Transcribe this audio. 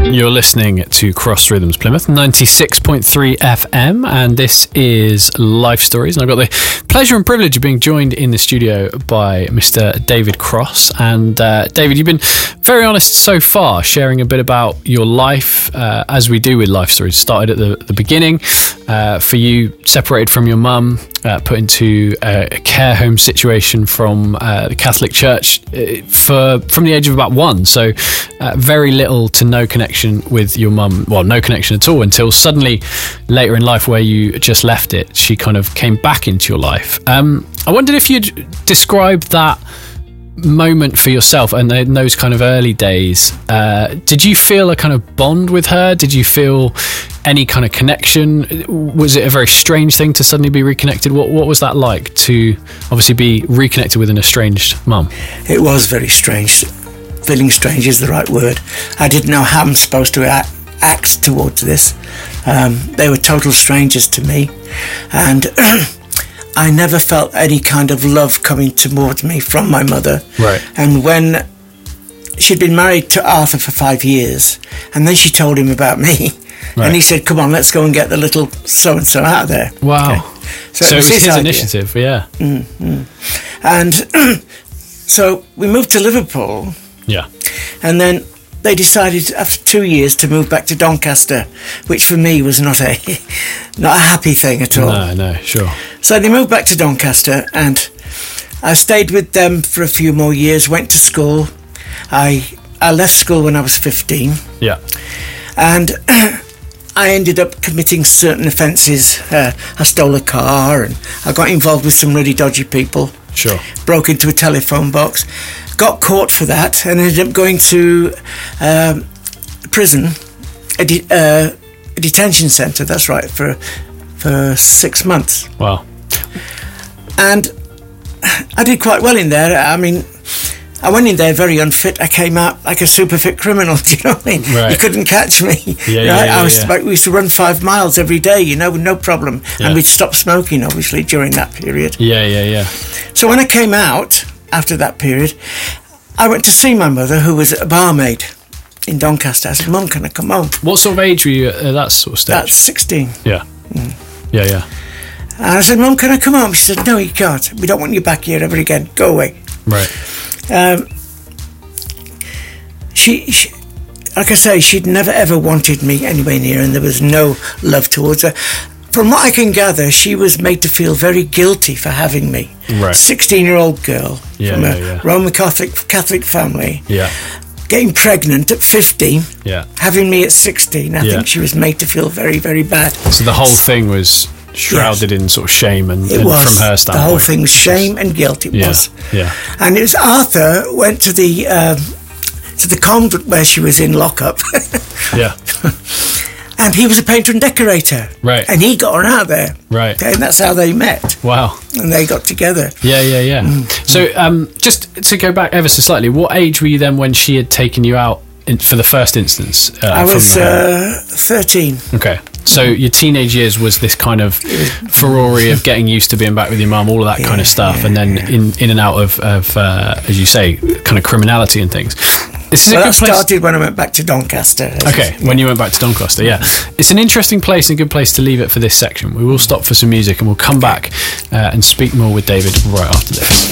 You're listening to Cross Rhythms Plymouth 96.3 FM, and this is Life Stories, and I've got the pleasure and privilege of being joined in the studio by Mr. David Cross. And David, you've been very honest so far, sharing a bit about your life, as we do with Life Stories. Started at the beginning, for you, separated from your mum, put into a care home situation from the Catholic Church from the age of about 1, so very little to no connection with your mum, well, no connection at all, until suddenly later in life, where you just left it, she kind of came back into your life. I wondered if you'd describe that moment for yourself and in those kind of early days. Did you feel a kind of bond with her? Did you feel any kind of connection? Was it a very strange thing to suddenly be reconnected? What was that like, to obviously be reconnected with an estranged mum? It was very strange. Feeling strange is the right word. I didn't know how I'm supposed to act towards this. They were total strangers to me, and I never felt any kind of love coming towards me from my mother. Right. And when she'd been married to Arthur for 5 years, and then she told him about me, right. And he said, "Come on, let's go and get the little so-and-so out of there." Wow. Okay. So it was his initiative, yeah. Mm-hmm. And so we moved to Liverpool. Yeah. And then they decided after 2 years to move back to Doncaster, which for me was not a happy thing at all. No, sure. So they moved back to Doncaster, and I stayed with them for a few more years, went to school. I left school when I was 15. Yeah. And I ended up committing certain offences. I stole a car, and I got involved with some really dodgy people. Sure. Broke into a telephone box. Got caught for that and ended up going to prison, a detention centre, that's right, for 6 months. Wow. And I did quite well in there. I mean, I went in there very unfit. I came out like a super fit criminal, do you know what I mean? Right. You couldn't catch me. Yeah, we used to run 5 miles every day, with no problem. Yeah. And we'd stop smoking, obviously, during that period. Yeah. So when I came out, after that period, I went to see my mother, who was a barmaid in Doncaster. I said, "Mum, can I come home?" What sort of age were you at that sort of stage? That's 16. Yeah. Mm. Yeah. And I said, "Mum, can I come home?" She said, "No, you can't. We don't want you back here ever again. Go away." Right. She, like I say, she'd never ever wanted me anywhere near, and there was no love towards her. From what I can gather, she was made to feel very guilty for having me. Right. 16-year-old girl from a Roman Catholic family. Yeah. Getting pregnant at 15. Yeah. Having me at 16. I think she was made to feel very, very bad. So the whole thing was shrouded in sort of shame and from her standpoint. The whole thing was shame and guilt. It was. Yeah. And it was Arthur went to the convent where she was in lockup. Yeah. And he was a painter and decorator. Right. And he got her out there. Right. Okay, and that's how they met. Wow. And they got together. Yeah. Mm-hmm. So just to go back ever so slightly, what age were you then when she had taken you out for the first instance? I was 13. Okay. So your teenage years was this kind of furore of getting used to being back with your mum, all of that kind of stuff, and then in and out of as you say, kind of criminality and things. This is a good place. Started when I went back to Doncaster. Okay, when you went back to Doncaster, yeah. It's an interesting place and a good place to leave it for this section. We will stop for some music and we'll come back and speak more with David right after this.